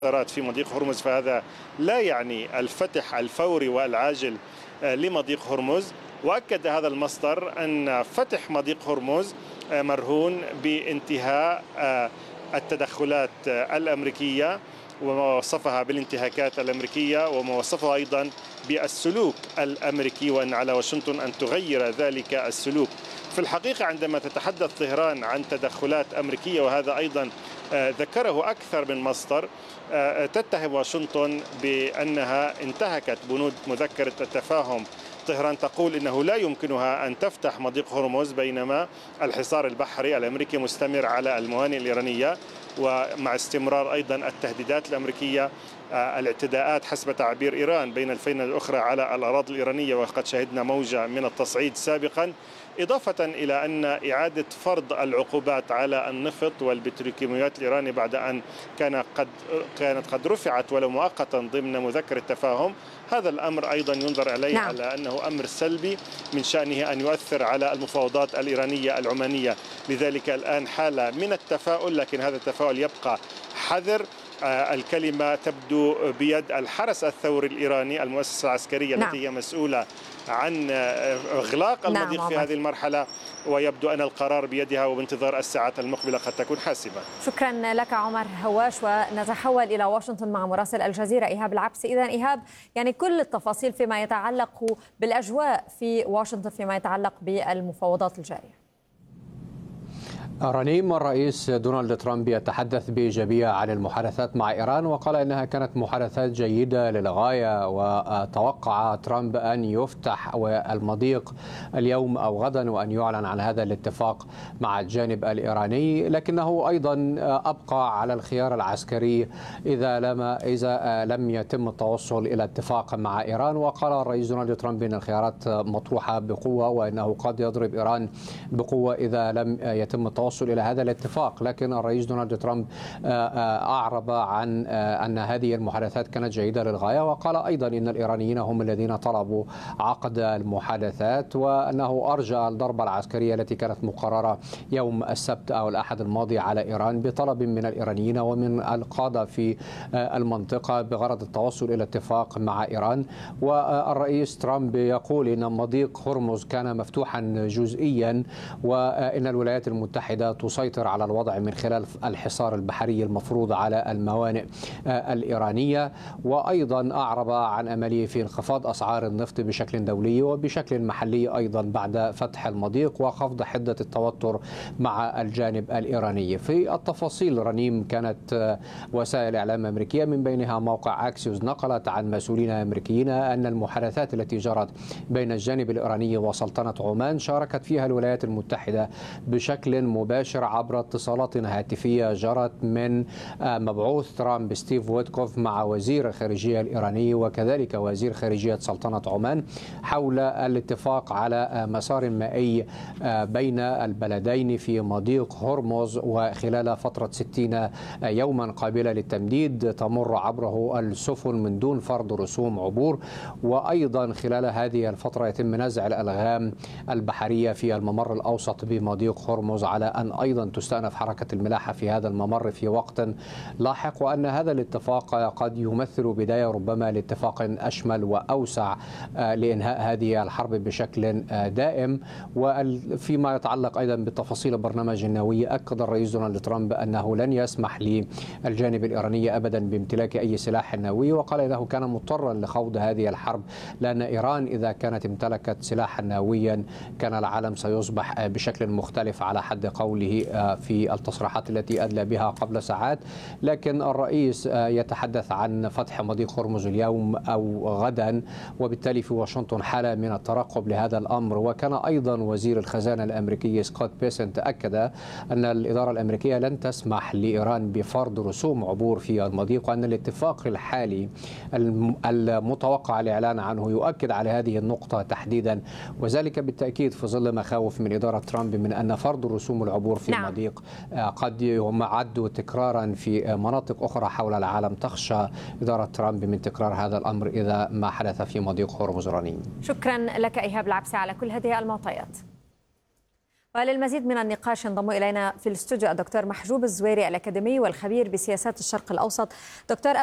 في مضيق هرمز، فهذا لا يعني الفتح الفوري والعاجل لمضيق هرمز. وأكد هذا المصدر أن فتح مضيق هرمز مرهون بانتهاء التدخلات الأمريكية وما وصفها بالانتهاكات الأمريكية، وما وصفه أيضا بالسلوك الأمريكي، وأن على واشنطن أن تغير ذلك السلوك. في الحقيقة عندما تتحدث طهران عن تدخلات أمريكية، وهذا أيضا ذكره أكثر من مصدر، تتهم واشنطن بأنها انتهكت بنود مذكرة التفاهم. طهران تقول إنه لا يمكنها أن تفتح مضيق هرمز بينما الحصار البحري الأمريكي مستمر على الموانئ الإيرانية، ومع استمرار أيضا التهديدات الأمريكية، الاعتداءات حسب تعبير إيران بين الفينة الأخرى على الأراضي الإيرانية، وقد شهدنا موجة من التصعيد سابقا، إضافة إلى أن إعادة فرض العقوبات على النفط والبتروكيماويات الإيراني بعد أن كانت قد رفعت ولو مؤقتا ضمن مذكر التفاهم، هذا الأمر أيضا ينظر إليه على أنه أمر سلبي من شأنه أن يؤثر على المفاوضات الإيرانية العمانية. لذلك الآن حالة من التفاؤل، لكن هذا التفاؤل يبقى حذر. الكلمة تبدو بيد الحرس الثوري الإيراني، المؤسسة العسكرية التي هي مسؤولة عن إغلاق المضيق في هذه المرحلة، ويبدو أن القرار بيدها، وبانتظار الساعات المقبلة قد تكون حاسمة. شكرا لك عمر هواش، ونتحول إلى واشنطن مع مراسل الجزيرة إيهاب العبسي. إذن إيهاب، يعني كل التفاصيل فيما يتعلق بالأجواء في واشنطن فيما يتعلق بالمفاوضات الجارية. رنيم، الرئيس دونالد ترامب يتحدث بإيجابية عن المحادثات مع إيران، وقال إنها كانت محادثات جيدة للغاية، وتوقع ترامب أن يفتح المضيق اليوم أو غدا وأن يعلن عن هذا الاتفاق مع الجانب الإيراني، لكنه أيضا أبقى على الخيار العسكري إذا لم يتم التوصل إلى اتفاق مع إيران. وقال الرئيس دونالد ترامب أن الخيارات مطروحة بقوة، وأنه قد يضرب إيران بقوة إذا لم يتم التوصل إلى هذا الاتفاق. لكن الرئيس دونالد ترامب أعرب عن أن هذه المحادثات كانت جيدة للغاية، وقال أيضا إن الإيرانيين هم الذين طلبوا عقد المحادثات، وأنه أرجى الضربة العسكرية التي كانت مقررة يوم السبت أو الأحد الماضي على إيران بطلب من الإيرانيين ومن القادة في المنطقة بغرض التوصل إلى اتفاق مع إيران. والرئيس ترامب يقول إن مضيق هرمز كان مفتوحا جزئيا، وإن الولايات المتحدة تسيطر على الوضع من خلال الحصار البحري المفروض على الموانئ الإيرانية. وأيضا أعرب عن أمله في انخفاض أسعار النفط بشكل دولي وبشكل محلي أيضا بعد فتح المضيق وخفض حدة التوتر مع الجانب الإيراني. في التفاصيل رنيم، كانت وسائل إعلام أمريكية من بينها موقع أكسيوس نقلت عن مسؤولين أمريكيين أن المحادثات التي جرت بين الجانب الإيراني وسلطنة عمان شاركت فيها الولايات المتحدة بشكل مباشر عبر اتصالات هاتفية جرت من مبعوث ترامب ستيف ويتكوف مع وزير الخارجية الإيراني وكذلك وزير خارجية سلطنة عمان حول الاتفاق على مسار مائي بين البلدين في مضيق هرمز، وخلال فترة 60 يوما قابلة للتمديد تمر عبره السفن من دون فرض رسوم عبور. وأيضا خلال هذه الفترة يتم نزع الألغام البحرية في الممر الأوسط بمضيق هرمز، على أن أيضا تستأنف حركة الملاحة في هذا الممر في وقت لاحق، وأن هذا الاتفاق قد يمثل بداية ربما لاتفاق أشمل وأوسع لإنهاء هذه الحرب بشكل دائم. وفيما يتعلق أيضا بتفاصيل البرنامج النووي، أكد الرئيس دونالد ترامب أنه لن يسمح للجانب الإيراني أبدا بامتلاك أي سلاح نووي، وقال إنه كان مضطرا لخوض هذه الحرب لأن إيران إذا كانت امتلكت سلاحا نوويا كان العالم سيصبح بشكل مختلف على حد قوله في التصريحات التي أدلى بها قبل ساعات. لكن الرئيس يتحدث عن فتح مضيق هرمز اليوم أو غدا، وبالتالي في واشنطن حالة من الترقب لهذا الأمر. وكان أيضا وزير الخزانة الأمركي سكوت بيسنت أكد أن الإدارة الأمريكية لن تسمح لإيران بفرض رسوم عبور في المضيق، وأن الاتفاق الحالي المتوقع الإعلان عنه يؤكد على هذه النقطة تحديدا، وذلك بالتأكيد في ظل مخاوف من إدارة ترامب من أن فرض رسوم العبور في المضيق قد يعد تكرارا في مناطق أخرى حول العالم. تخشى إدارة ترامب من تكرار هذا الأمر إذا ما حدث في مضيق هرمز. رنيم، شكرا لك إيهاب العبسي على كل هذه المعطيات. وللمزيد من النقاش ينضم إلينا في الاستوديو الدكتور محجوب الزويري الأكاديمي والخبير بسياسات الشرق الأوسط. دكتور